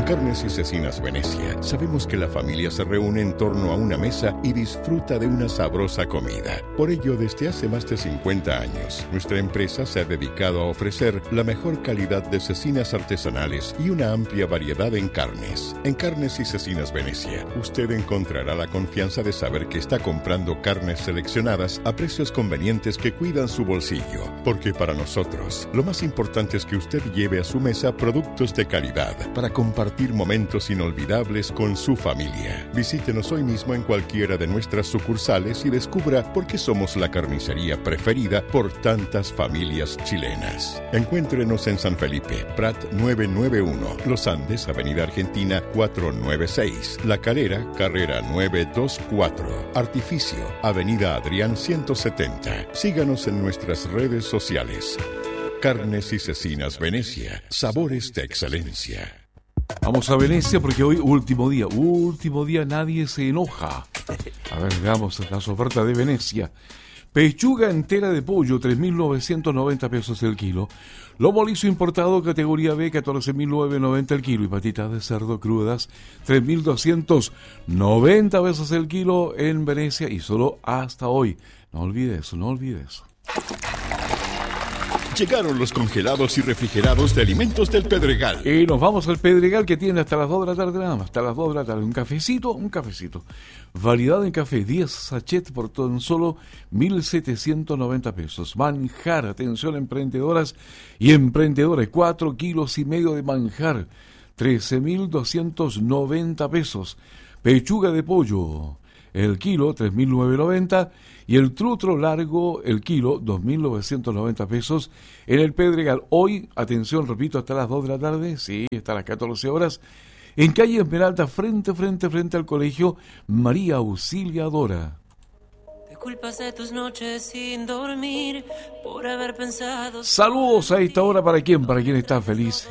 Carnes y Cecinas Venecia sabemos que la familia se reúne en torno a una mesa y disfruta de una sabrosa comida. Por ello, desde hace más de 50 años, nuestra empresa se ha dedicado a ofrecer la mejor calidad de cecinas artesanales y una amplia variedad en carnes. En Carnes y Cecinas Venecia, usted encontrará la confianza de saber que está comprando carnes seleccionadas a precios convenientes que cuidan su bolsillo. Porque para nosotros, lo más importante es que usted lleve a su mesa productos de calidad para compartir momentos inolvidables con su familia. Visítenos hoy mismo en cualquiera de nuestras sucursales y descubra por qué somos la carnicería preferida por tantas familias chilenas. Encuéntrenos en San Felipe, Prat 991, Los Andes, Avenida Argentina 496, La Calera, Carrera 924, Artificio, Avenida Adrián 170. Síganos en nuestras redes sociales. Carnes y Cecinas Venecia, sabores de excelencia. Vamos a Venecia porque hoy último día nadie se enoja. A ver, veamos las ofertas de Venecia. Pechuga entera de pollo, 3.990 pesos el kilo. Lomo liso importado, categoría B, 14.990 el kilo. Y patitas de cerdo crudas, 3.290 pesos el kilo en Venecia. Y solo hasta hoy. No olvide eso. Llegaron los congelados y refrigerados de alimentos del Pedregal. Y nos vamos al Pedregal, que tiene hasta las 2 de la tarde nada más. Hasta las 2 de la tarde. Un cafecito. Variedad en café, 10 sachets por tan solo 1.790 pesos. Manjar, atención emprendedoras y emprendedores, 4 kilos y medio de manjar, 13.290 pesos. Pechuga de pollo, el kilo, 3.990. Y el trutro largo, el kilo, 2.990 pesos en el Pedregal. Hoy, atención, repito, hasta las 2 de la tarde, sí, hasta las 14 horas, en calle Esmeralda, frente al colegio María Auxiliadora. Te culpas de tus noches sin dormir por haber pensado. Saludos a esta hora para quién está feliz.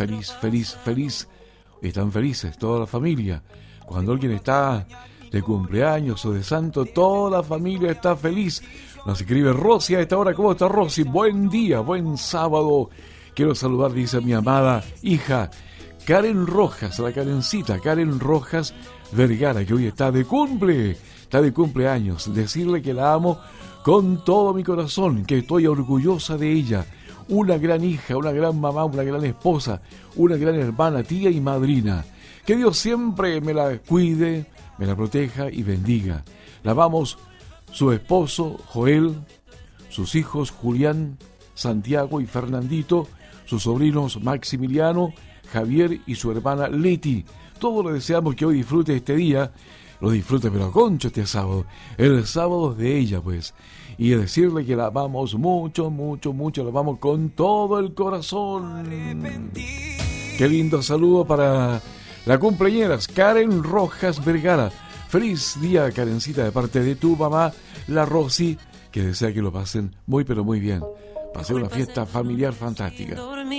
Están felices toda la familia. Cuando alguien está de cumpleaños o de santo, toda la familia está feliz. Nos escribe Rosy a esta hora. ¿Cómo está, Rosy? Buen día, buen sábado. Quiero saludar, dice mi amada hija Karen Rojas, la Karencita, Karen Rojas Vergara, que hoy está de cumpleaños. Decirle que la amo con todo mi corazón, que estoy orgullosa de ella. Una gran hija, una gran mamá, una gran esposa, una gran hermana, tía y madrina. Que Dios siempre me la cuide, me la proteja y bendiga. La amamos su esposo Joel, sus hijos Julián, Santiago y Fernandito, sus sobrinos Maximiliano, Javier y su hermana Leti. Todos le deseamos que hoy disfrute este día. Lo disfrute, pero concha este sábado. El sábado es de ella, pues. Y decirle que la amamos mucho, la amamos con todo el corazón. Qué lindo saludo para la cumpleañeras Karen Rojas Vergara. Feliz día, Karencita, de parte de tu mamá, la Rosy, que desea que lo pasen muy, pero muy bien. Pasen una fiesta familiar fantástica.